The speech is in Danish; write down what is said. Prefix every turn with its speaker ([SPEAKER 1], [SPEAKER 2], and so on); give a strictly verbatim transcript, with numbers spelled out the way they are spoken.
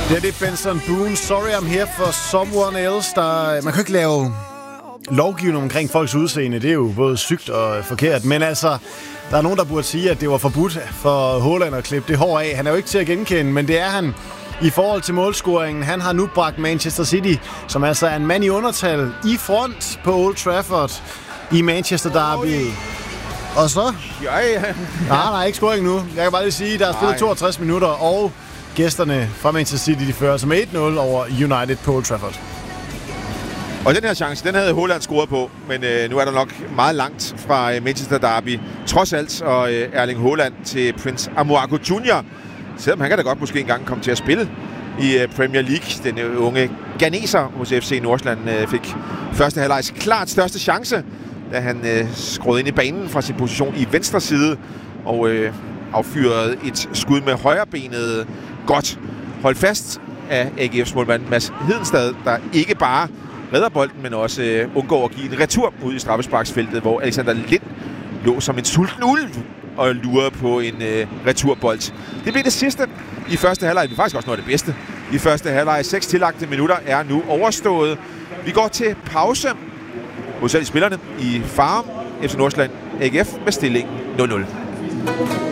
[SPEAKER 1] Det er det Benson Boone. Sorry, I'm here for someone else. Der, man kan ikke lave lovgivning omkring folks udseende. Det er jo både sygt og forkert. Men altså, der er nogen, der burde sige, at det var forbudt for Haaland at klippe det hår af. Han er jo ikke til at genkende, men det er han i forhold til målscoringen. Han har nu bragt Manchester City, som altså er en mand i undertal, i front på Old Trafford i Manchester Derby. Og så?
[SPEAKER 2] Ja, ja.
[SPEAKER 1] Nej, nej, ikke scoring nu. Jeg kan bare lige sige, der er spillet toogtres minutter, og gæsterne fra Manchester City, de fører som et nul over United på Old Trafford.
[SPEAKER 2] Og den her chance, den havde Haaland scoret på, men øh, nu er der nok meget langt fra øh, Manchester Derby. Trods alt, og øh, Erling Haaland til Prince Aouar junior Selvom han kan da godt måske engang komme til at spille i øh, Premier League. Den øh, unge ganeser hos F C Nordsjælland øh, fik første halvlejs klart største chance, da han øh, skruede ind i banen fra sin position i venstre side og øh, affyrede et skud med højrebenet godt. Hold fast af A G F's målmand Mads Hedenstad, der ikke bare redder bolden, men også øh, undgår at give en retur ud i straffesparksfeltet, hvor Alexander Lind lå som en sulten ulv og lurede på en øh, returbold. Det blev det sidste i første halvleg. Det er faktisk også noget af det bedste i første halvleg. Seks tillagte minutter er nu overstået. Vi går til pause hos alle spillerne i Farum. F C Nordsjælland A G F med stillingen nul nul.